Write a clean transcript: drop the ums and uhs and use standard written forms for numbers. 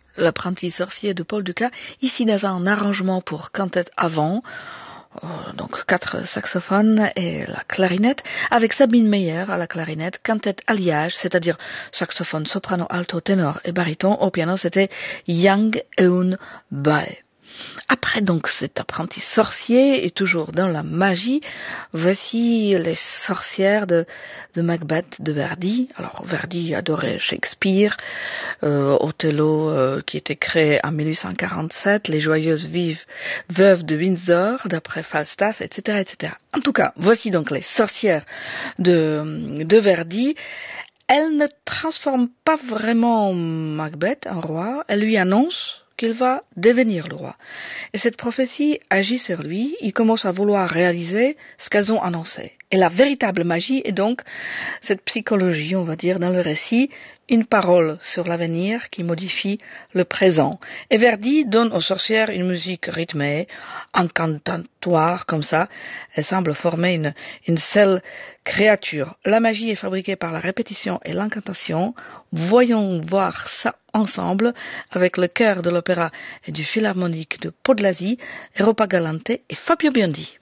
l'apprenti sorcier de Paul Dukas, ici dans un arrangement pour quintette à vent, donc 4 saxophones et la clarinette, avec Sabine Meyer à la clarinette, quintette alliage, c'est-à-dire saxophone, soprano, alto, ténor et baryton. Au piano, c'était Yang Eun Bae. Après donc cet apprenti sorcier et toujours dans la magie, voici les sorcières de Macbeth de Verdi. Alors Verdi adorait Shakespeare, Othello qui était créé en 1847, les joyeuses veuves de Windsor d'après Falstaff, etc., etc. En tout cas, voici donc les sorcières de Verdi. Elle ne transforme pas vraiment Macbeth en roi, elle lui annonce qu'il va devenir le roi. Et cette prophétie agit sur lui, il commence à vouloir réaliser ce qu'elles ont annoncé. Et la véritable magie est donc cette psychologie, on va dire, dans le récit, une parole sur l'avenir qui modifie le présent. Et Verdi donne aux sorcières une musique rythmée, incantatoire comme ça. Elle semble former une seule créature. La magie est fabriquée par la répétition et l'incantation. Voyons voir ça ensemble avec le chœur de l'opéra et du philharmonique de Podlasie, Europa Galante et Fabio Biondi.